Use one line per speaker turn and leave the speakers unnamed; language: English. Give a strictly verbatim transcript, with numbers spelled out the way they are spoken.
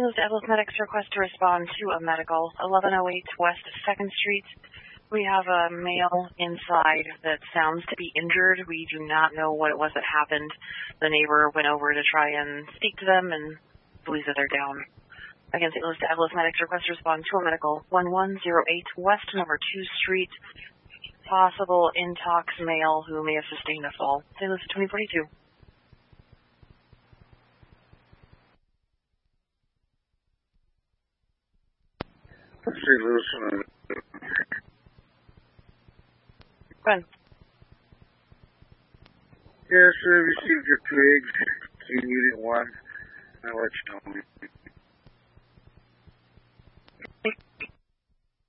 Saint Louis Atlas Medics request to respond to a medical. eleven oh eight West second Street. We have a male inside that sounds to be injured. We do not know what it was that happened. The neighbor went over to try and speak to them and believes that they're down. Again, Saint Louis Atlas Medics request to respond to a medical. eleven oh eight West number two Street. Possible intox male who may have sustained a fall. Saint Louis twenty forty-two.
Saint Louis.
Go ahead.
Yes, I received your pig. Team Unit one. I'll let you know.